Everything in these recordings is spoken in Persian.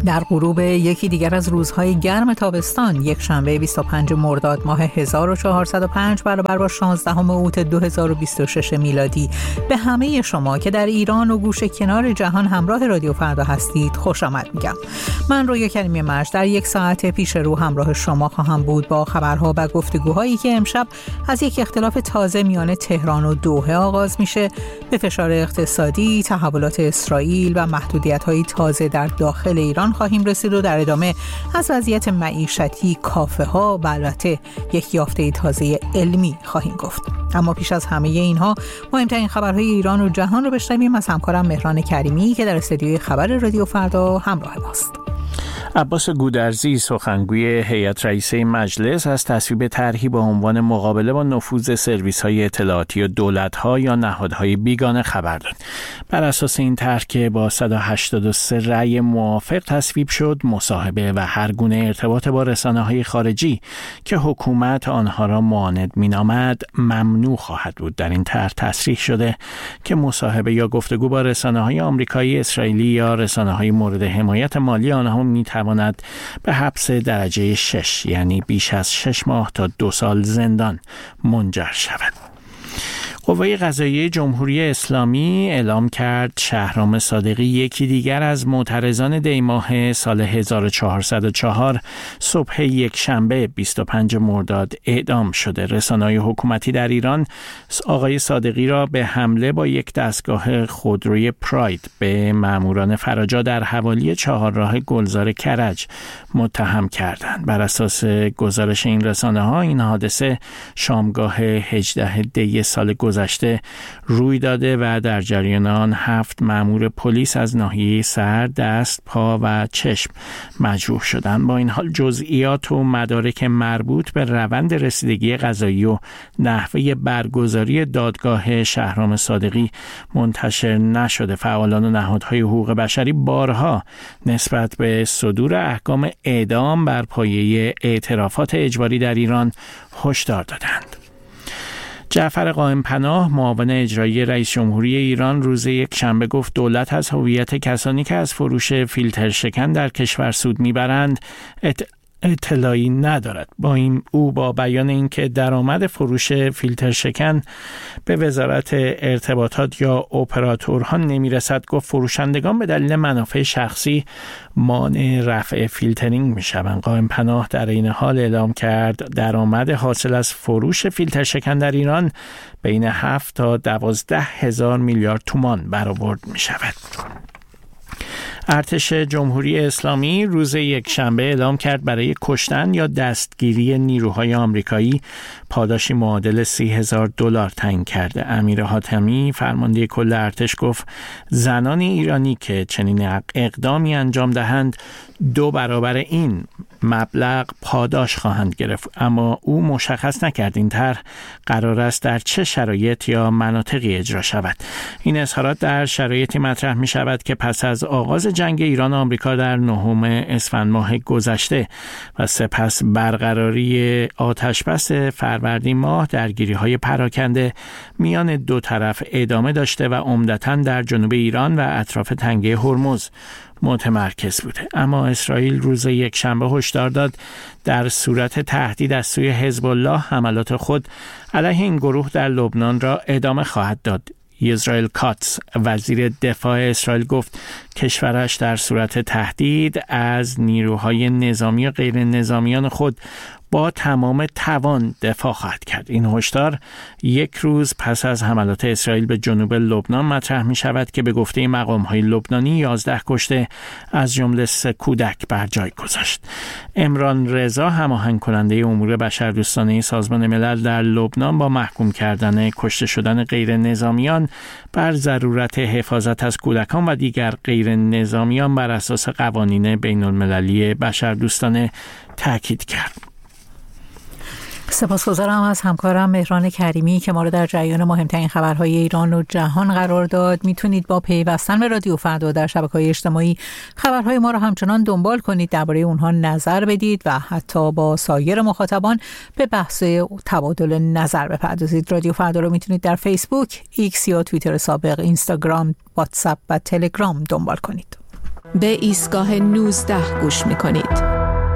در غروب یکی دیگر از روزهای گرم تابستان، یک شنبه 25 مرداد ماه 1405 برابر با 16 اوت 2026 میلادی، به همه شما که در ایران و گوشه کنار جهان همراه رادیو فردا هستید خوش آمد میگم. من رویا کریمی مرج در یک ساعت پیش رو همراه شما خواهم بود با خبرها و گفتگوهایی که امشب از یک اختلاف تازه میان تهران و دوحه آغاز میشه، به فشار اقتصادی، تحولات اسرائیل و محدودیت‌های تازه در داخل ایران خواهیم رسید و در ادامه از وضعیت معیشتی، کافه‌ها و البته یک یافته تازه علمی خواهیم گفت. اما پیش از همه اینها مهمترین خبرهای ایران و جهان رو بشنویم از همکارم مهران کریمی که در استودیوی خبر رادیو فردا همراه ماست. عباس گودرزی، سخنگوی هیئت رئیسه مجلس، از تصویب طرحی با عنوان مقابله با نفوذ سرویس‌های اطلاعاتی و دولت‌ها یا نهادهای بیگانه خبر داد. بر اساس این طرح که با 183 رأی موافق تصویب شد، مصاحبه و هر گونه ارتباط با رسانه‌های خارجی که حکومت آنها را معاند می‌نامد ممنوع خواهد بود. در این طرح تصریح شده که مصاحبه یا گفتگو با رسانه‌های آمریکایی، اسرائیلی یا رسانه‌های مورد حمایت مالی آنها می‌تواند به حبس درجه 6 یعنی بیش از 6 ماه تا 2 سال زندان منجر شود. قوه قضاییه جمهوری اسلامی اعلام کرد شهرام صادقی، یکی دیگر از معترضان دیماه سال 1404 صبح یک شنبه 25 مرداد اعدام شده. رسانه‌های حکومتی در ایران آقای صادقی را به حمله با یک دستگاه خودروی پراید به ماموران فراجا در حوالی چهارراه گلزار کرج متهم کردند. بر اساس گزارش این رسانه‌ها این حادثه شامگاه 18 دی سال گذشته روی داده و در جریان آن 7 مأمور پلیس از ناحیه سر، دست، پا و چشم مجروح شدند. با این حال جزئیات و مدارک مربوط به روند رسیدگی قضایی و نحوه برگزاری دادگاه شهرام صادقی منتشر نشده. فعالان و نهادهای حقوق بشری بارها نسبت به صدور احکام اعدام بر پایه اعترافات اجباری در ایران هشدار دادند. جعفر قائم‌پناه، معاون اجرایی رئیس جمهوری ایران، روز یک شنبه گفت دولت از هویت کسانی که از فروش فیلتر شکن در کشور سود میبرند اطلاعی ندارد. او با بیان اینکه درآمد فروش فیلتر شکن به وزارت ارتباطات یا اپراتورها نمیرسد، گفت فروشندگان به دلیل منافع شخصی مانع رفع فیلترینگ میشوند. قائم‌پناه در این حال اعلام کرد درآمد حاصل از فروش فیلتر شکن در ایران بین 7 تا 12 هزار میلیارد تومان برآورد میشود. ارتش جمهوری اسلامی روز یک شنبه اعلام کرد برای کشتن یا دستگیری نیروهای آمریکایی پاداشی معادل $30,000 تعیین کرده. امیر حاتمی، فرمانده کل ارتش، گفت زنان ایرانی که چنین اقدامی انجام دهند 2 برابر این مبلغ پاداش خواهند گرفت. اما او مشخص نکرد این طرح قرار است در چه شرایط یا مناطقی اجرا شود. این اظهارات در شرایطی مطرح می شود که پس از آغاز جنگ ایران و آمریکا در 9 اسفند ماه گذشته و سپس برقراری آتشبس فروردین ماه، درگیری‌های پراکنده میان دو طرف ادامه داشته و عمدتاً در جنوب ایران و اطراف تنگه هرمز متمرکز بوده. اما اسرائیل روز یک شنبه هشدار داد در صورت تهدید از سوی حزب الله حملات خود علیه این گروه در لبنان را ادامه خواهد داد. اسرائیل کاتس، وزیر دفاع اسرائیل، گفت کشورش در صورت تهدید از نیروهای نظامی و غیر نظامیان خود با تمام توان دفاع خواهد کرد. این هشدار یک روز پس از حملات اسرائیل به جنوب لبنان مطرح می شود که به گفته مقام‌های لبنانی 11 کشته از جمله 3 کودک بر جای گذاشت. عمران رضا، هماهنگ کننده امور بشردوستانه سازمان ملل در لبنان، با محکوم کردن کشته شدن غیر نظامیان بر ضرورت حفاظت از کودکان و دیگر غیر نظامیان بر اساس قوانین بین المللی بشردوستانه تاکید کرد. سپاسگزارم از همکارم مهران کریمی که ما رو در جریان مهمترین خبرهای ایران و جهان قرار داد. میتونید با پیوستن به رادیو فردا در شبکه‌های اجتماعی خبرهای ما رو همچنان دنبال کنید، درباره اونها نظر بدید و حتی با سایر مخاطبان به بحث تبادل نظر بپردازید. رادیو فردا رو میتونید در فیسبوک، ایکس یا توییتر سابق، اینستاگرام، واتساپ و تلگرام دنبال کنید. به ایستگاه 19 گوش می‌کنید.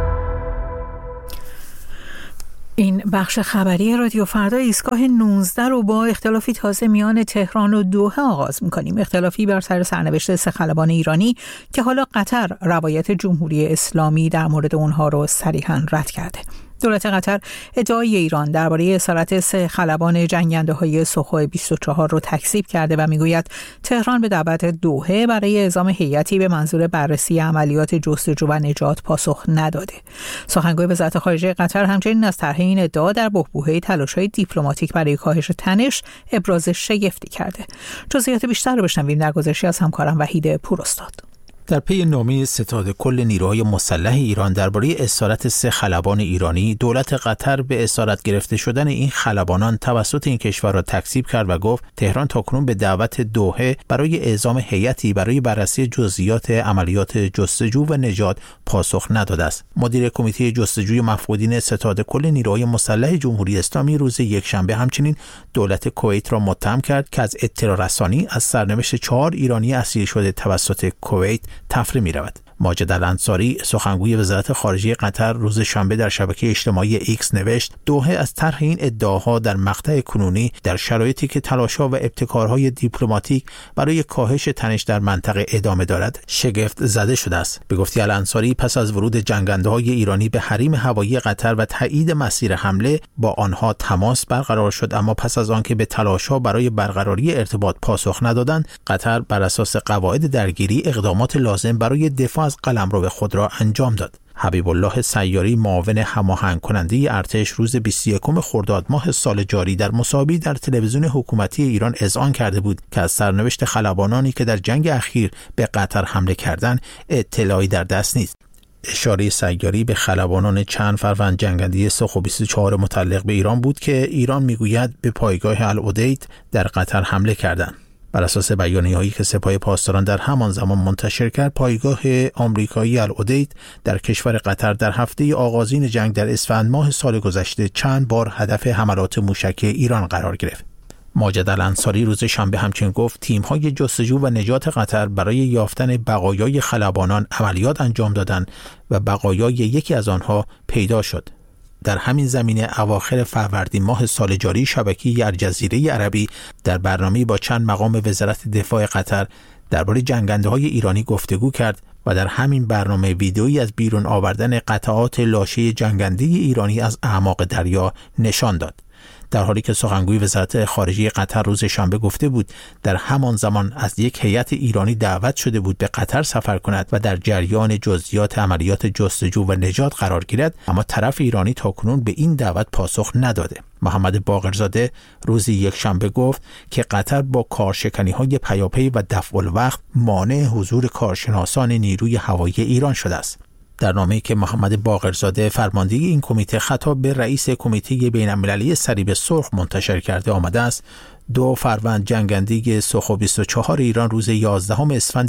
این بخش خبری رادیو فردا ایستگاه 19 رو با اختلافی تازه میان تهران و دوحه آغاز می‌کنیم. اختلافی بر سر سرنوشت 3 خلبان ایرانی که حالا قطر روایت جمهوری اسلامی در مورد اونها رو صریحاً رد کرده. دولت قطر ادعای ایران درباره اسارت 3 خلبان جنگنده‌های سخوی 24 رو تکذیب کرده و میگوید تهران به دعوت دوحه برای اعزام هیئتی به منظور بررسی عملیات جستجو و نجات پاسخ نداده. سخنگوی وزارت خارجه قطر همچنین از طرح این ادعا در بحبوحه تلاش‌های دیپلماتیک برای کاهش تنش ابراز شگفتی کرده. جزئیات بیشتر رو بشنویم در گزارشی از همکارم وحید پوراستاد. در پی نامه ستاد کل نیروهای مسلح ایران درباره اسارت 3 خلبان ایرانی، دولت قطر به اسارت گرفته شدن این خلبانان توسط این کشور را تکذیب کرد و گفت تهران تاکنون به دعوت دوحه برای اعزام هیئتی برای بررسی جزئیات عملیات جستجو و نجات پاسخ نداده است. مدیر کمیته جستجوی مفقودین ستاد کل نیروهای مسلح جمهوری اسلامی روز یکشنبه همچنین دولت کویت را متهم کرد که از اطلاع رسانی از سرنوشت 4 ایرانی اسیر شده توسط کویت تفره می رود. ماجد الانصاری سخنگوی وزارت خارجه قطر روز شنبه در شبکه اجتماعی ایکس نوشت دوحه از طرح این ادعاها در مقطع کنونی در شرایطی که تلاش‌ها و ابتکارهای دیپلماتیک برای کاهش تنش در منطقه ادامه دارد شگفت زده شده است. به گفته الانصاری پس از ورود جنگنده‌های ایرانی به حریم هوایی قطر و تایید مسیر حمله با آنها تماس برقرار شد، اما پس از آنکه به تلاش‌ها برای برقراری ارتباط پاسخ ندادند، قطر بر اساس قواعد درگیری اقدامات لازم برای دفاع از قلمرو خود را انجام داد. حبیب الله سیاری معاون هماهنگ کننده ارتش روز 21 خرداد ماه سال جاری در مصاحبه‌ای در تلویزیون حکومتی ایران اذعان کرده بود که از سرنوشت خلبانانی که در جنگ اخیر به قطر حمله کردند اطلاعی در دست نیست. اشاره سیاری به خلبانان چند فروند جنگنده سخو 24 متعلق به ایران بود که ایران میگوید به پایگاه العدید در قطر حمله کردند. بر اساس بیانیه‌هایی که سپاه پاسداران در همان زمان منتشر کرد، پایگاه آمریکایی العدید در کشور قطر در هفته آغازین جنگ در اسفند ماه سال گذشته چند بار هدف حملات موشکی ایران قرار گرفت. ماجد الانصاری روز شنبه همچنین گفت تیم‌های جستجو و نجات قطر برای یافتن بقایای خلبانان عملیات انجام دادند و بقایای یکی از آنها پیدا شد. در همین زمینه اواخر فروردین ماه سال جاری شبکه الجزیره عربی در برنامه‌ای با چند مقام وزارت دفاع قطر درباره جنگنده‌های ایرانی گفتگو کرد و در همین برنامه ویدئویی از بیرون آوردن قطعات لاشه جنگنده ایرانی از اعماق دریا نشان داد. در حالی که سخنگوی وزارت خارجه قطر روز شنبه گفته بود در همان زمان از یک هیئت ایرانی دعوت شده بود به قطر سفر کند و در جریان جزئیات عملیات جستجو و نجات قرار گیرد، اما طرف ایرانی تاکنون به این دعوت پاسخ نداده. محمد باقرزاده روز یکشنبه گفت که قطر با کارشکنی‌های پیاپی و دفع الوقت مانع حضور کارشناسان نیروی هوایی ایران شده است. در نامه‌ای که محمد باقرزاده فرمانده این کمیته خطاب به رئیس کمیته بین‌المللی صلیب سرخ منتشر کرده آمده است 2 فروند جنگنده سخو 24 ایران روز 11 اسفند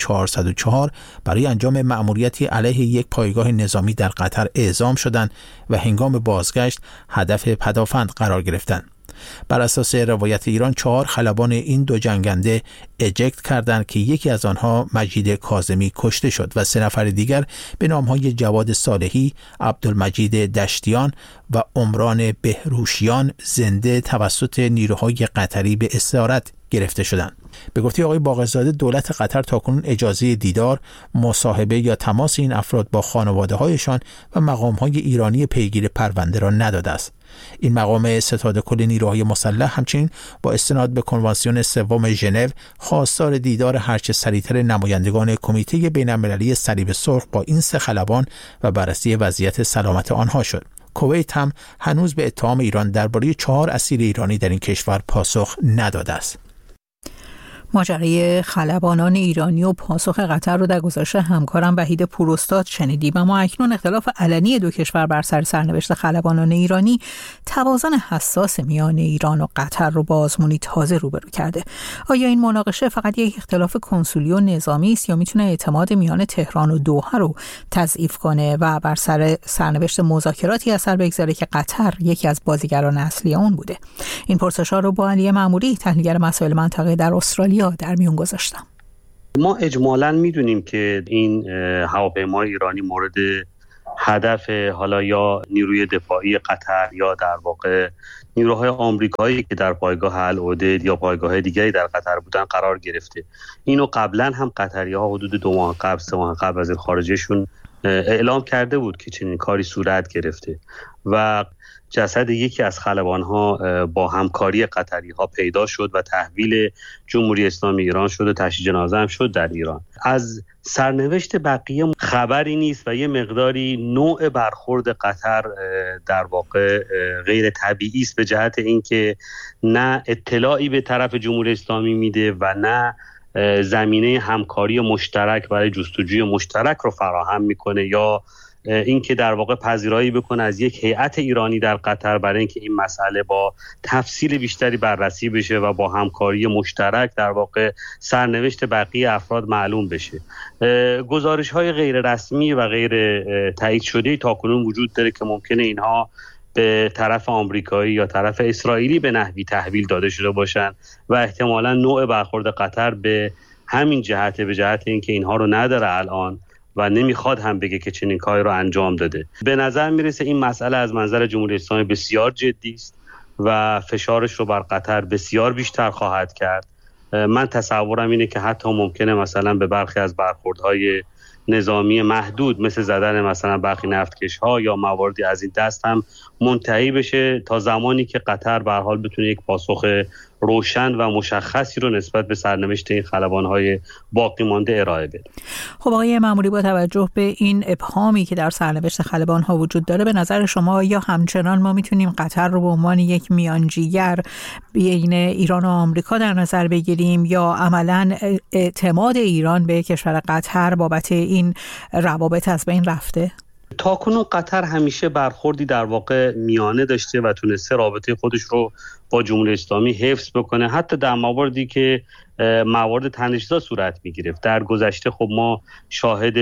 1404 برای انجام مأموریتی علیه یک پایگاه نظامی در قطر اعزام شدند و هنگام بازگشت هدف پدافند قرار گرفتند. بر اساس روایت ایران 4 خلبان این 2 جنگنده اجکت کردند که یکی از آنها مجید کاظمی کشته شد و 3 نفر دیگر به نامهای جواد صالحی، عبدالمجید دشتیان و عمران بهروشیان زنده توسط نیروهای قطری به اسارت گرفته شدند. به گفته آقای باقرزاده دولت قطر تاکنون اجازه دیدار، مصاحبه یا تماس این افراد با خانواده‌هایشان و مقام‌های ایرانی پیگیر پرونده را نداده است. این مقام ستاد کل نیروهای مسلح همچنین با استناد به کنوانسیون 3 ژنو خواستار دیدار هرچه سریعتر نمایندگان کمیته بین‌المللی صلیب سرخ با این 3 خلبان و بررسی وضعیت سلامت آنها شد. کویت هم هنوز به اتهام ایران درباره 4 اسیر ایرانی در این کشور پاسخ نداده است. ماجرای خلبانان ایرانی و پاسخ قطر رو در گزارش همکارم وحید پوراستاد شنیدیم. اما اکنون اختلاف علنی 2 کشور بر سر سرنوشت خلبانان ایرانی توازن حساس میان ایران و قطر رو با آزمونی تازه روبرو کرده. آیا این مناقشه فقط یک اختلاف کنسولی و نظامی است یا میتونه اعتماد میان تهران و دوحه رو تضعیف کنه و بر سر سرنوشت مذاکراتی اثر بگذاره که قطر یکی از بازیگران اصلی اون بوده؟ این پرسش‌ها رو با علی مأموری، تحلیلگر مسائل منطقه در استرالیا، در میون گذاشتم. ما اجمالاً میدونیم که این هواپیمای ایرانی مورد هدف حالا یا نیروی دفاعی قطر یا در واقع نیروهای آمریکایی که در پایگاه العدید یا پایگاه دیگری در قطر بودن قرار گرفته. اینو قبلا هم قطری‌ها حدود 2 ماه قبل 3 ماه قبل وزیر خارجهشون اعلام کرده بود که چنین کاری صورت گرفته و جسد یکی از خلبان‌ها با همکاری قطری‌ها پیدا شد و تحویل جمهوری اسلامی ایران شد و تشییع جنازه هم شد در ایران. از سرنوشت بقیه خبری نیست و یه مقداری نوع برخورد قطر در واقع غیر طبیعی است به جهت اینکه نه اطلاعی به طرف جمهوری اسلامی میده و نه زمینه همکاری مشترک برای جستجوی مشترک رو فراهم میکنه یا اینکه در واقع پذیرایی بکنه از یک هیئت ایرانی در قطر برای اینکه این مسئله با تفصیل بیشتری بررسی بشه و با همکاری مشترک در واقع سرنوشت بقیه افراد معلوم بشه. گزارش‌های غیر رسمی و غیر تایید شده تاکنون وجود داره که ممکنه اینها به طرف آمریکایی یا طرف اسرائیلی به نحوی تحویل داده شده باشن و احتمالاً نوع برخورد قطر به همین جهته، به جهت اینکه اینها رو نداره الان و نمیخواد هم بگه که چنین کاری رو انجام داده. به نظر میرسه این مسئله از منظر جمهوری اسلامی بسیار جدی است و فشارش رو بر قطر بسیار بیشتر خواهد کرد. من تصورم اینه که حتی ممکنه مثلا به برخی از برخوردهای نظامی محدود مثل زدن مثلا برخی نفتکش‌ها یا مواردی از این دست هم منتهی بشه تا زمانی که قطر به هر حال بتونه یک پاسخ روشن و مشخصی رو نسبت به سرنوشت این خلبان‌های باقی مانده ارائه بده. خب آقای مأموری، با توجه به این ابهامی که در سرنوشت خلبان‌ها وجود داره، به نظر شما یا همچنان ما میتونیم قطر رو به عنوان یک میانجیگر بین ایران و آمریکا در نظر بگیریم یا عملاً اعتماد ایران به کشور قطر بابت این روابط از بین رفته؟ تاکنون قطر همیشه برخوردی در واقع میانه داشته و تونسته رابطه خودش رو با جمهوری اسلامی حفظ بکنه، حتی در مواردی که موارد تنش‌زا صورت می‌گرفت. در گذشته خب ما شاهد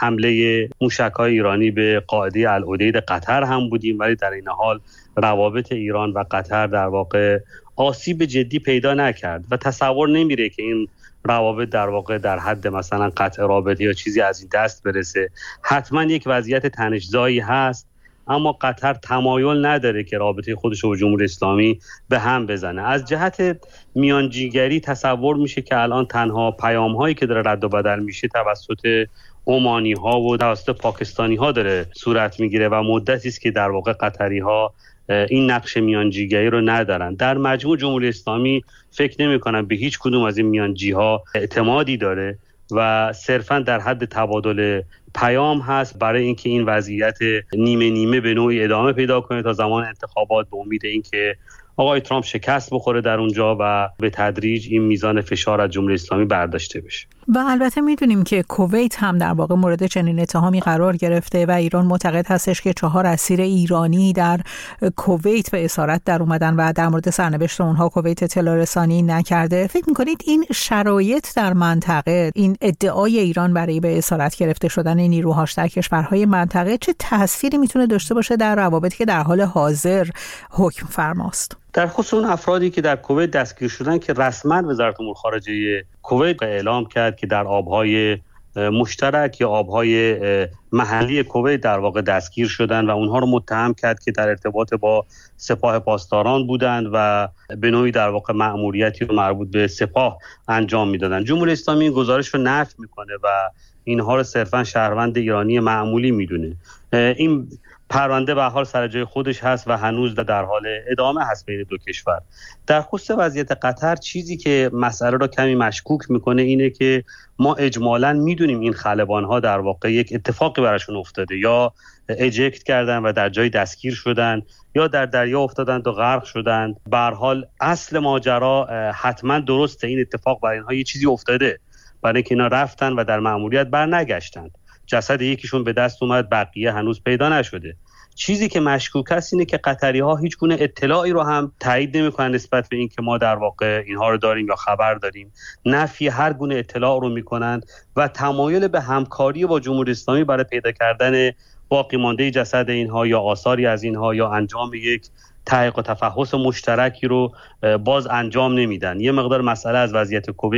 حمله موشک‌های ایرانی به قاعده العدید قطر هم بودیم، ولی در این حال روابط ایران و قطر در واقع آسیب جدی پیدا نکرد و تصور نمیره که این روابط در واقع در حد مثلا قطع رابطه یا چیزی از این دست برسه. حتما یک وضعیت تنش‌زایی هست، اما قطر تمایل نداره که رابطه خودش و جمهوری اسلامی به هم بزنه. از جهت میانجیگری تصور میشه که الان تنها پیام‌هایی که داره رد و بدل میشه توسط عمانی‌ها و توسط پاکستانی‌ها داره صورت میگیره و مدتی است که در واقع قطری‌ها این نقش میانجیگری رو ندارن. در مجموع جمهوری اسلامی فکر نمی‌کنم به هیچ کدوم از این میانجی‌ها اعتمادی داره و صرفاً در حد تبادل پیام هست برای اینکه این وضعیت نیمه نیمه به نوعی ادامه پیدا کنه تا زمان انتخابات، به امید اینکه آقای ترامپ شکست بخوره در اونجا و به تدریج این میزان فشار از جمهوری اسلامی برداشته بشه. و البته میدونیم که کویت هم در واقع مورد چنین اتهامی قرار گرفته و ایران معتقد هستش که 4 اسیر ایرانی در کویت به اسارت در اومدن و در مورد سرنوشت اونها کویت اطلاع رسانی نکرده. فکر میکنید این شرایط در منطقه، این ادعای ایران برای به اسارت گرفته شدن نیروهاش در کشورهای منطقه چه تأثیری میتونه داشته باشه در روابطی که در حال حاضر حکم فرماست؟ در خصوص اون افرادی که در کویت دستگیر شدن که رسما وزارت امور خارجه کویت اعلام کرد که در آبهای مشترک یا آبهای محلی کویت در واقع دستگیر شدن و اونها رو متهم کرد که در ارتباط با سپاه پاسداران بودند و به نوعی در واقع مأموریتی رو مربوط به سپاه انجام میدادن. جمهوری اسلامی این گزارش رو نفی میکنه و اینها رو صرفا شهروند ایرانی معمولی میدونه. این پرونده به حال سر جای خودش هست و هنوز در حال ادامه هست بین دو کشور. در خصوص وضعیت قطر چیزی که مسئله رو کمی مشکوک میکنه اینه که ما اجمالاً میدونیم این خلبان‌ها در واقع یک اتفاقی براشون افتاده، یا اجکت کردن و در جای دستگیر شدن یا در دریا افتادند و غرق شدند. به هر حال اصل ماجرا حتما درسته، این اتفاق برای اینها یه چیزی افتاده، برای اینکه اینا رفتن و در مأموریت برنگشتند. جسد یکیشون به دست اومد، بقیه هنوز پیدا نشده. چیزی که مشکوک است اینه که قطری‌ها هیچ گونه اطلاعی رو هم تایید نمی‌کنن نسبت به این که ما در واقع اینها رو داریم یا خبر داریم. نفی هر گونه اطلاع رو می‌کنن و تمایل به همکاری با جمهوری اسلامی برای پیدا کردن باقی مانده جسد اینها یا آثاری از اینها یا انجام یک تحقیق و تفحص مشترکی رو باز انجام نمیدن. یه مقدار مسئله از وضعیت کویت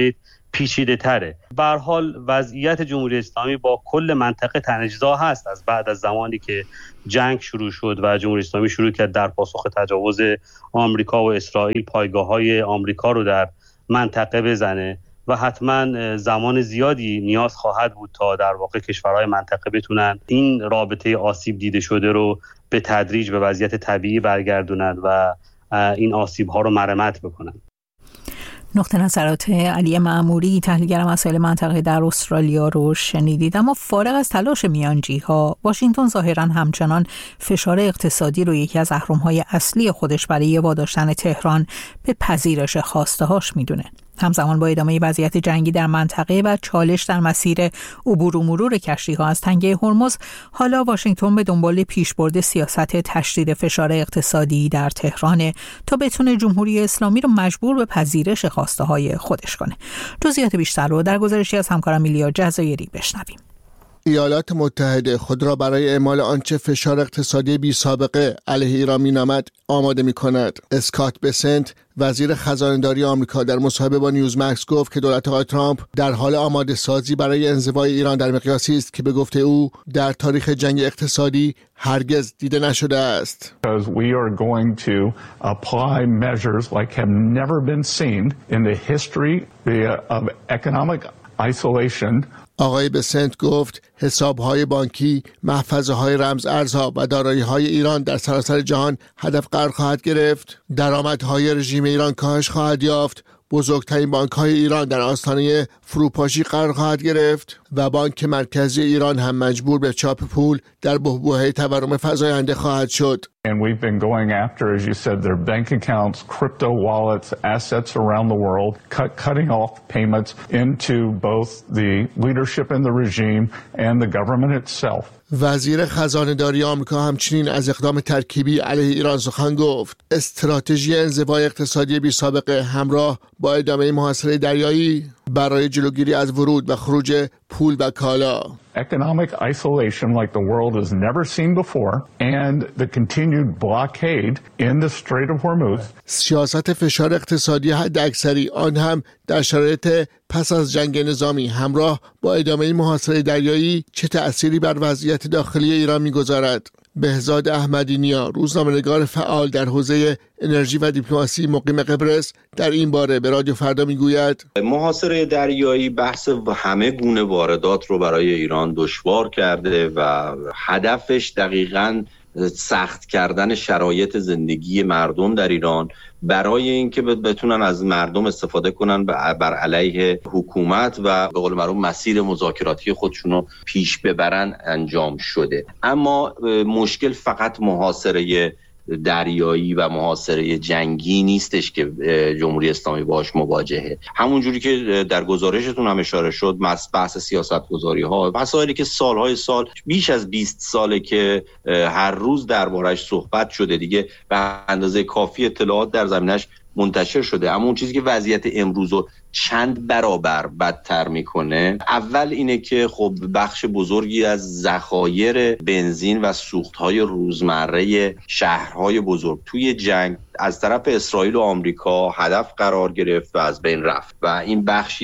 پیچیده تره. به هر حال وضعیت جمهوری اسلامی با کل منطقه تنش‌زا هست از بعد از زمانی که جنگ شروع شد و جمهوری اسلامی شروع کرد در پاسخ تجاوز آمریکا و اسرائیل پایگاه‌های آمریکا رو در منطقه بزنه و حتما زمان زیادی نیاز خواهد بود تا در واقع کشورهای منطقه بتونن این رابطه آسیب دیده شده رو به تدریج به وضعیت طبیعی برگردونند و این آسیب‌ها رو مرمت بکنن. نقطه نظرات علی معموری تحلیلگر مسائل منطقه در استرالیا رو شنیدید. اما فارغ از تلاش میانجی‌ها، واشنگتن ظاهراً همچنان فشار اقتصادی رو یکی از اهرم‌های اصلی خودش برای واداشتن تهران به پذیرش خواسته‌هاش میدونه. همزمان با ادامه وضعیت جنگی در منطقه و چالش در مسیر عبور و مرور کشتی‌ها از تنگه هرمز، حالا واشنگتن به دنبال پیشبرد سیاست تشدید فشار اقتصادی در تهران تا بتونه جمهوری اسلامی رو مجبور به پذیرش خواسته‌های خودش کنه. جزئیات بیشتر رو در گزارشی از همکارم میلیا جزایری بشنویم. ایالات متحده خود را برای اعمال آنچه فشار اقتصادی بی سابقه علیه ایران می‌نامد آماده می‌کند. اسکات بسنت وزیر خزانه‌داری آمریکا در مصاحبه با نیوزمکس گفت که دولت آقای ترامپ در حال آماده سازی برای انزوای ایران در مقیاسی است که به گفته او در تاریخ جنگ اقتصادی هرگز دیده نشده است. We are going to apply measures like have never been seen in the history of economic isolation. آقای بسنت گفت حساب‌های بانکی، محفظه‌های رمز ارزها و دارایی‌های ایران در سراسر جهان هدف قرار خواهد گرفت. درآمدهای رژیم ایران کاهش خواهد یافت. بزرگترین بانک‌های ایران در آستانه فروپاشی قرار خواهد گرفت و بانک مرکزی ایران هم مجبور به چاپ پول در بحبوحه تورم فزاینده خواهد شد. And we've been going after, as you said, their bank accounts, crypto wallets, assets around the world, cutting off payments into both the leadership in the regime and the government itself. وزیر خزانه‌داری آمریکا همچنین از اقدام ترکیبی علیه ایران سخن گفت. استراتژی انزوای اقتصادی بی سابقه همراه با ادامه محاصره دریایی برای جلوگیری از ورود و خروج پول و کالا. Economic isolation like the world has never seen before and the continued blockade in the Strait of Hormuz. سیاست فشار اقتصادی حداکثری آن هم در شرایط پس از جنگ نظامی همراه با ادامه محاصره دریایی چه تأثیری بر وضعیت داخلی ایران می‌گذارد؟ بهزاد احمدی نیا، روزنامه‌نگار فعال در حوزه انرژی و دیپلماسی مقیم قبرس، در این باره به رادیو فردا میگوید محاصره دریایی بحث همه گونه واردات رو برای ایران دشوار کرده و هدفش دقیقاً سخت کردن شرایط زندگی مردم در ایران برای اینکه بتونن از مردم استفاده کنن بر علیه حکومت و به قول معروف مسیر مذاکراتی خودشون رو پیش ببرن انجام شده. اما مشکل فقط محاصره دریایی و محاصره جنگی نیستش که جمهوری اسلامی باهاش مواجهه. همون جوری که در گزارشتون هم اشاره شد، بحث سیاست‌گذاری ها، مسائلی که سالهای سال، بیش از 20 ساله که هر روز دربارش صحبت شده دیگه، به اندازه کافی اطلاعات در زمینش منتشر شده. اما اون چیزی که وضعیت امروز رو چند برابر بدتر میکنه، اول اینه که خب بخش بزرگی از ذخایر بنزین و سوختهای روزمره شهرهای بزرگ توی جنگ از طرف اسرائیل و آمریکا هدف قرار گرفت و از بین رفت و این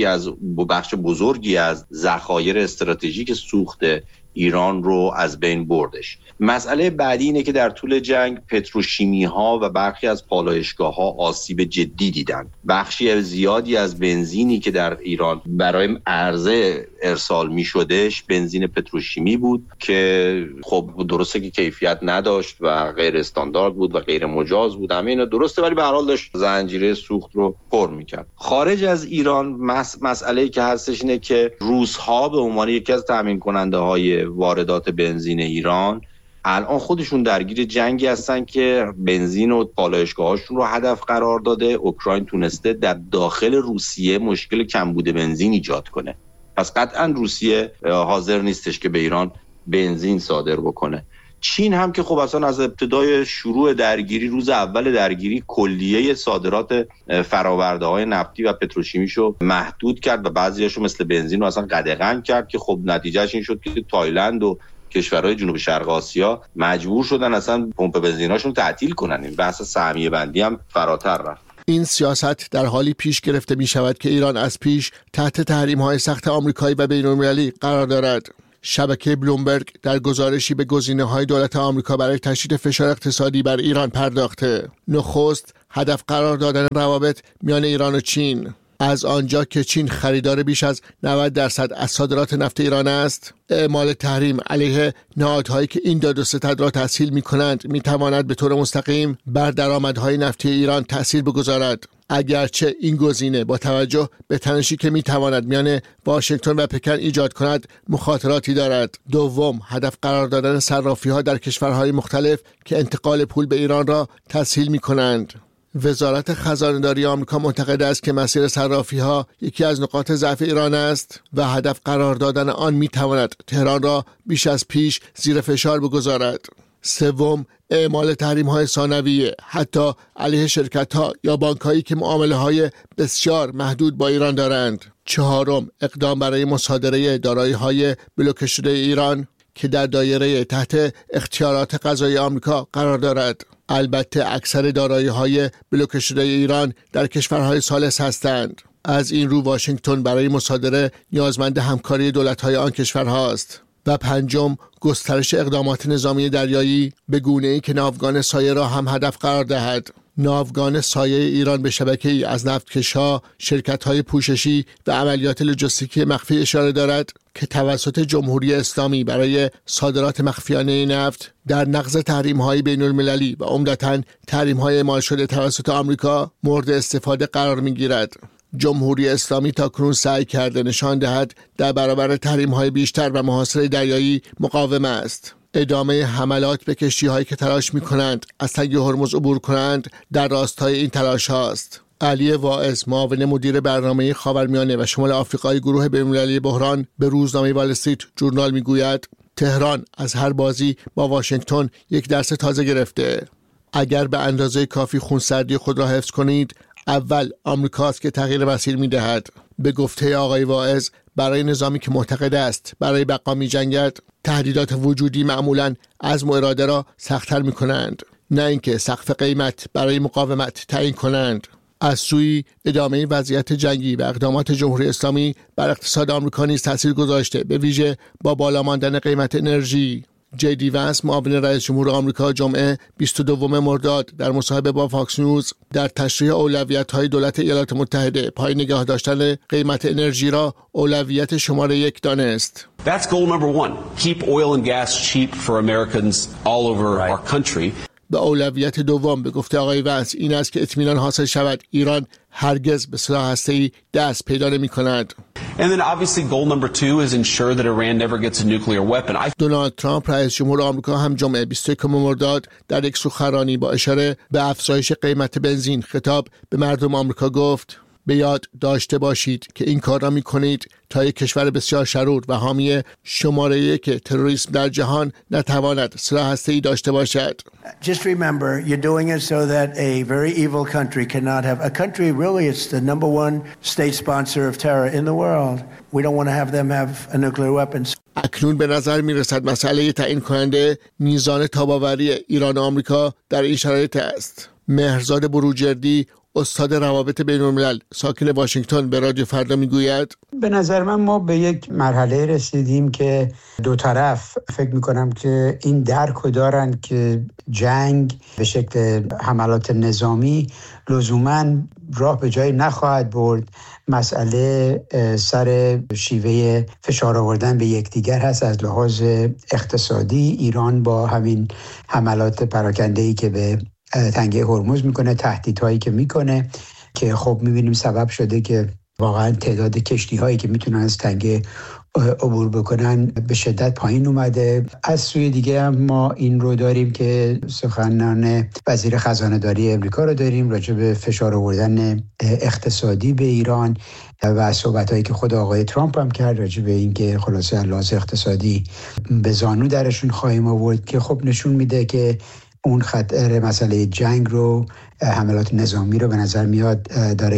بخش بزرگی از ذخایر استراتژیک سوخت ایران رو از بین بردش. مسئله بعدی اینه که در طول جنگ پتروشیمی ها و برخی از پالایشگاه ها آسیب جدی دیدن. بخشی زیادی از بنزینی که در ایران برای عرضه ارسال می شدش بنزین پتروشیمی بود که خب درسته که کیفیت نداشت و غیر استاندارد بود و غیر مجاز بود، همه اینا درسته، ولی به هر حال داشت زنجیره سوخت رو پر می‌کرد. خارج از ایران مسئله‌ای که هستش اینه که روس‌ها به عنوان یکی از تامین کننده های واردات بنزین ایران الان خودشون درگیر جنگی هستن که بنزین و پالایشگاهاشون رو هدف قرار داده. اوکراین تونسته در داخل روسیه مشکل کمبود بنزین ایجاد کنه، پس قطعا روسیه حاضر نیستش که به ایران بنزین صادر بکنه. چین هم که خب اصلا از ابتدای شروع درگیری، روز اول درگیری، کلیه صادرات فرآورده‌های نفتی و پتروشیمیشو محدود کرد و بعضیاشو مثل بنزین رو اصلا قدغن کرد که خب نتیجهش این شد که تایلند و کشورهای جنوب شرق آسیا مجبور شدن اصلا پمپ بنزیناشون تعطیل کنن. این بحث سهمیه بندی هم فراتر رفت. این سیاست در حالی پیش گرفته می شود که ایران از پیش تحت تحریم‌های سخت آمریکایی و بین‌المللی قرار دارد. شبکه بلومبرگ در گزارشی به گزینه‌های دولت آمریکا برای تشدید فشار اقتصادی بر ایران پرداخته. نخست هدف قرار دادن روابط میان ایران و چین. از آنجا که چین خریدار بیش از 90% از صادرات نفت ایران است، اعمال تحریم علیه نهادهایی که این داد و ستد را تسهیل می‌کنند می‌تواند به طور مستقیم بر درآمدهای نفتی ایران تأثیر بگذارد. اگرچه این گزینه با توجه به تنشی که می‌تواند میان واشنگتن و پکن ایجاد کند مخاطراتی دارد. دوم، هدف قرار دادن صرافی‌ها در کشورهای مختلف که انتقال پول به ایران را تسهیل می‌کنند. وزارت خزانه‌داری آمریکا معتقد است که مسیر صرافی‌ها یکی از نقاط ضعف ایران است و هدف قرار دادن آن می‌تواند تهران را بیش از پیش زیر فشار بگذارد. سوم، اعمال تحریم‌های ثانویه حتی علیه شرکت‌ها یا بانک‌هایی که معامله‌های بسیار محدود با ایران دارند. چهارم، اقدام برای مصادره دارایی‌های بلوکه شده ایران که در دایره تحت اختیارات قضایی آمریکا قرار دارد. البته اکثر دارایی‌های بلوکه شده ایران در کشورهای ثالث هستند. از این رو واشنگتن برای مصادره نیازمند همکاری دولت‌های آن کشورهاست. و پنجم، گسترش اقدامات نظامی دریایی به گونه‌ای که ناوگان سایه را هم هدف قرار دهد. ناوگان سایه ایران به شبکه‌ای از نفتکش‌ها، شرکت‌های پوششی و عملیات لوجستیکی مخفی اشاره دارد که توسط جمهوری اسلامی برای صادرات مخفیانه نفت در نقض تحریم‌های بین‌المللی و عمدتاً تحریم‌های اعمال شده توسط آمریکا مورد استفاده قرار می‌گیرد. جمهوری اسلامی تاکنون سعی کرده نشان دهد در برابر تحریم‌های بیشتر و محاصره دریایی مقاوم است. ادامه حملات به کشتی‌هایی که تلاش می‌کنند از تنگه هرمز عبور کنند در راستای این تلاش هاست. علی واعظ، معاون مدیر برنامه خاورمیانه و شمال آفریقای گروه بین‌المللی بحران، به روزنامه وال استریت ژورنال میگوید تهران از هر بازی با واشنگتن یک درس تازه گرفته. اگر به اندازه کافی خونسردی خود را حفظ کنید، اول آمریکاست که تغییر مسیر می‌دهد. به گفته آقای واعظ، برای نظامی که معتقد است برای بقا می‌جنگد، تهدیدات وجودی معمولاً عزم و اراده را سخت‌تر می‌کنند، نه اینکه سقف قیمت برای مقاومت تعیین کنند. از سوی ادامه وضعیت جنگی و اقدامات جمهوری اسلامی بر اقتصاد آمریکا نیز تاثیر گذاشته، به ویژه با بالا ماندن قیمت انرژی. جی دی ونس، معاون رئیس جمهور آمریکا، جمعه 22 مرداد در مصاحبه با فاکس نیوز در تشریح اولویت‌های دولت ایالات متحده پای نگاه داشتن قیمت انرژی را اولویت شماره 1 دانست. That's goal number one. Keep oil and gas cheap for Americans all over our country. به اولویت دوم به گفته آقای ونس این است که اطمینان حاصل شود ایران هرگز به سلاح هسته‌ای دست پیدا نمی‌کند. And then obviously goal number 2 is ensure that Iran never gets a nuclear weapon. دونالد ترامپ رئیس جمهور آمریکا هم جمعه 21 مرداد در یک سخنرانی با اشاره به افزایش قیمت بنزین خطاب به مردم آمریکا گفت به یاد داشته باشید که این کار را می‌کنید تا یک کشور بسیار شرور و حامی شماره 1 تروریسم در جهان نتواند سلاح هسته‌ای داشته باشد. Just remember you're doing it so that a very evil country cannot have a country really it's the number one state sponsor of terror in the world. We don't want to have them have a nuclear weapons. اکنون به نظر می‌رسد مسئله تعیین کننده میزان تاب‌آوری ایران و آمریکا در این شرایط است. مهرزاد بروجردی، استاد روابط بین‌الملل ساکن واشنگتن، به رادیو فردا میگوید به نظر من ما به یک مرحله رسیدیم که دو طرف فکر میکنم که این درک دارن که جنگ به شکل حملات نظامی لزوماً راه به جایی نخواهد برد. مسئله سر شیوه فشار آوردن به یکدیگر هست. از لحاظ اقتصادی ایران با همین حملات پراکنده‌ای که به تنگه هرمز میکنه، تهدیدهایی که میکنه که خب میبینیم سبب شده که واقعا تعداد کشتی هایی که میتونن از تنگه عبور بکنن به شدت پایین اومده. از سوی دیگه هم ما این رو داریم که سخنان وزیر خزانه داری امریکا رو داریم راجع به فشار آوردن اقتصادی به ایران و صحبت هایی که خود آقای ترامپ هم کرد راجع به این که خلاصه لحاظ اقتصادی به زانو درشون خواهیم آورد که خب نشون میده که اون خطر مسئله جنگ رو، حملات نظامی رو به نظر میاد داره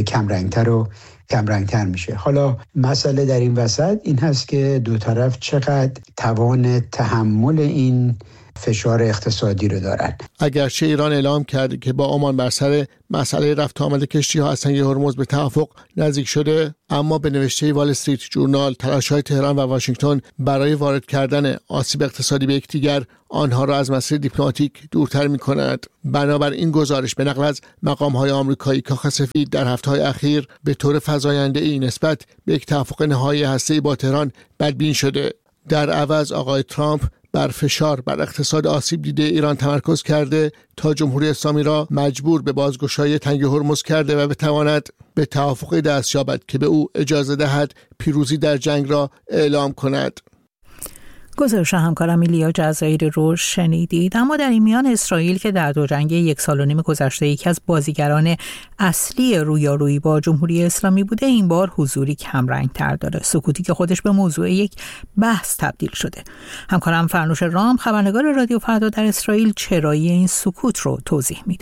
کمرنگتر میشه. حالا مسئله در این وسط این هست که دو طرف چقدر توان تحمل این فشار اقتصادی رو دارن. اگرچه ایران اعلام کرده که با عمان بر سر مسئله رفت آمد کشتی‌ها از تنگه هرمز به توافق نزدیک شده، اما به نوشته وال استریت جورنال تلاش‌های تهران و واشنگتن برای وارد کردن آسیب اقتصادی به یکدیگر آنها را از مسیر دیپلماتیک دورتر می‌کند. بنابراین این گزارش به نقل از مقام‌های آمریکایی کاخ سفید در هفته‌های اخیر به طور فزاینده‌ای نسبت به یک توافق نهایی هسته‌ای با تهران بدبین شده. در عوض آقای ترامپ بر فشار بر اقتصاد آسیب دیده ایران تمرکز کرده تا جمهوری اسلامی را مجبور به بازگشایی تنگ هرمز کرده و بتواند به توافقی دست یابد که به او اجازه دهد پیروزی در جنگ را اعلام کند. گزارش همکارم ایلیا جزایری رو شنیدید. اما در این میان اسرائیل که در دو جنگ 1.5 سال گذشته یکی از بازیگران اصلی رویارویی با جمهوری اسلامی بوده، این بار حضوری کم رنگ تر داره. سکوتی که خودش به موضوع یک بحث تبدیل شده. همکارم فرنوش رام خبرنگار رادیو فردا در اسرائیل چرایی این سکوت رو توضیح میده.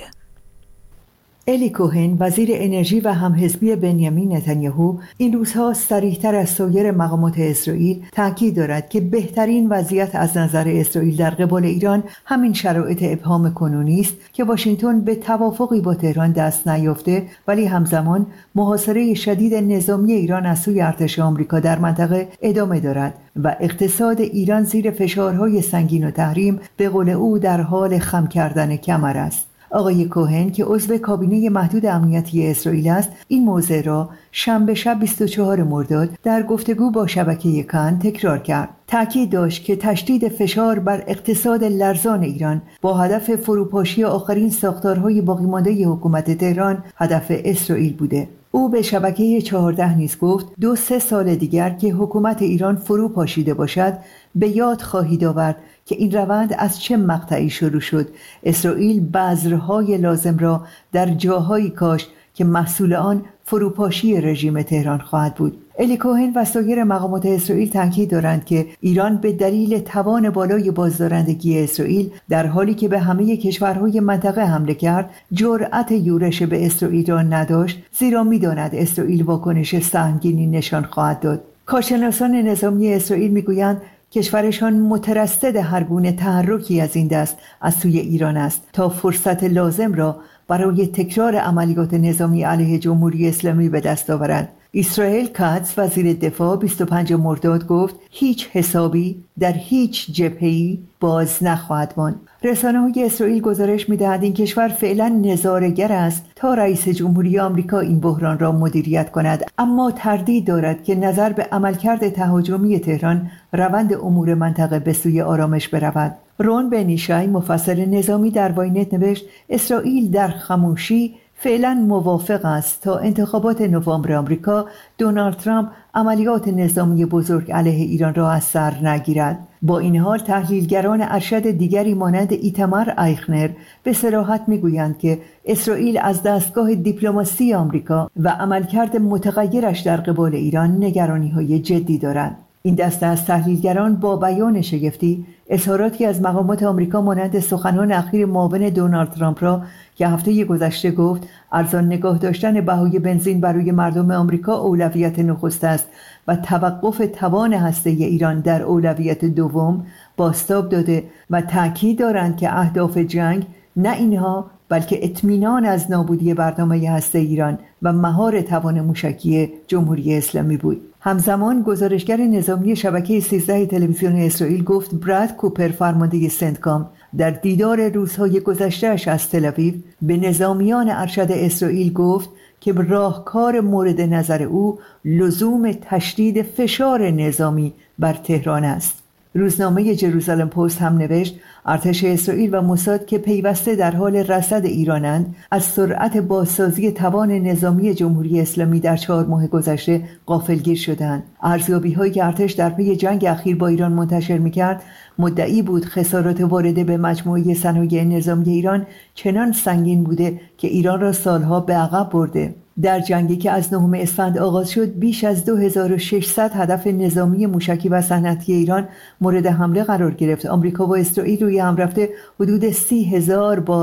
الی کوهن وزیر انرژی و همحزبی بنیامین نتانیاهو این روزها صریح‌تر از سایر مقامات اسرائیل تاکید دارد که بهترین وضعیت از نظر اسرائیل در قبال ایران همین شرایط ابهام کنونی است که واشنگتن به توافقی با تهران دست نیافته، ولی همزمان محاصره شدید نظامی ایران از سوی ارتش آمریکا در منطقه ادامه دارد و اقتصاد ایران زیر فشارهای سنگین و تحریم به قول او در حال خم کردن کمر است. آقای کوهن که عضو کابینه محدود امنیتی اسرائیل است، این موضوع را شنبه شب 24 مرداد در گفتگو با شبکه کان تکرار کرد. تاکید داشت که تشدید فشار بر اقتصاد لرزان ایران با هدف فروپاشی آخرین ساختارهای باقی مانده حکومت تهران هدف اسرائیل بوده. او به شبکه 14 نیز گفت 2-3 سال دیگر که حکومت ایران فرو پاشیده باشد به یاد خواهید آورد که این روند از چه مقطعی شروع شد. اسرائیل بذرهای لازم را در جاهایی کاشت که محصول آن فروپاشی رژیم تهران خواهد بود. الی کوهن و سایر مقامات اسرائیل تاکید دارند که ایران به دلیل توان بالای بازدارندگی اسرائیل در حالی که به همه کشورهای منطقه حمله کرد جرأت یورش به اسرائیل را نداشت، زیرا می‌داند اسرائیل واکنش سنگینی نشان خواهد داد. کارشناسان نظامی اسرائیل می‌گویند کشورشان مترصد هر گونه تحرکی از این دست از سوی ایران است تا فرصت لازم را برای تکرار عملیات نظامی علیه جمهوری اسلامی به دست آورند. اسرائیل کاتس وزیر دفاع 25 مرداد گفت هیچ حسابی در هیچ جبهه‌ای باز نخواهد ماند. رسانه‌های اسرائیل گزارش می‌دهند این کشور فعلا نظاره‌گر است تا رئیس جمهوری آمریکا این بحران را مدیریت کند، اما تردید دارد که نظر به عملکرد تهاجمی تهران روند امور منطقه به سوی آرامش برود. رون بنیشای مفسر نظامی در واینت نوشت اسرائیل در خاموشی فعلا موافق است تا انتخابات نوامبر آمریکا دونالد ترامپ عملیات نظامی بزرگ علیه ایران را از سر نگیرد. با این حال تحلیلگران ارشد دیگری مانند ایتمار ایخنر به صراحت میگویند که اسرائیل از دستگاه دیپلماسی آمریکا و عملکرد متغیرش در قبال ایران نگرانی‌های جدی دارند. این دسته از تحلیلگران با بیان شگفتی اظهاراتی از مقامات آمریکا مانند سخنان اخیر معاون دونالد ترامپ را که هفته گذشته گفت ارزان نگاه داشتن بهای بنزین برای مردم آمریکا اولویت نخست است و توقف توان هسته‌ای ایران در اولویت دوم بازتاب داده و تاکید دارند که اهداف جنگ نه اینها بلکه اطمینان از نابودی برنامه هسته ایران و مهار توان موشکی جمهوری اسلامی بود. همزمان گزارشگر نظامی شبکه 13 تلویزیون اسرائیل گفت براد کوپر فرمانده سنتکام در دیدار روزهای گذشته‌اش از تل‌آویو به نظامیان ارشد اسرائیل گفت که راهکار مورد نظر او لزوم تشدید فشار نظامی بر تهران است. روزنامه جروزالم پست هم نوشت ارتش اسرائیل و موساد که پیوسته در حال رصد ایرانند از سرعت بازسازی توان نظامی جمهوری اسلامی در 4 ماه گذشته غافلگیر شدند. ارزیابی‌هایی که ارتش در پی جنگ اخیر با ایران منتشر می‌کرد مدعی بود خسارات وارده به مجموعه صنایع نظامی ایران چنان سنگین بوده که ایران را سالها به عقب برده. در جنگی که از 9 اسفند آغاز شد بیش از 2600 هدف نظامی موشکی و صنعتی ایران مورد حمله قرار گرفت. آمریکا و اسرائیل روی هم رفته حدود 30,000 بار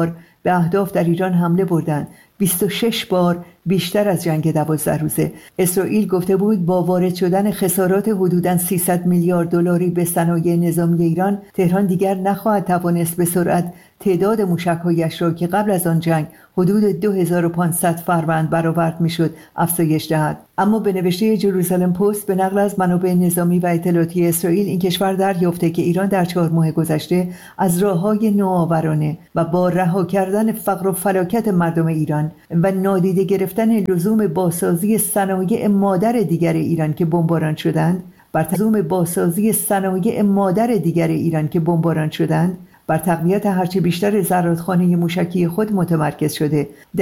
به اهداف در ایران حمله بردند. 26 بار بیشتر از جنگ 12 روزه. اسرائیل گفته بود با وارد شدن خسارات حدوداً 300 میلیارد دلاری به صنایع نظامی ایران، تهران دیگر نخواهد توانست به سرعت تعداد موشک‌هایش را که قبل از آن جنگ حدود 2500 فروند برآورد میشد افزایش دهد. اما به نوشته جروزالم پست به نقل از منابع نظامی و اطلاعاتی اسرائیل، این کشور دریافته که ایران در 4 ماه گذشته از راه‌های نوآورانه و با رها کردن فقر و فلاکت مردم ایران و نادیده گرفتن لزوم بازسازی صنایع مادر دیگر ایران که بمباران شدند، بر تقویت هرچه بیشتر زرادخانه موشکی خود متمرکز شده.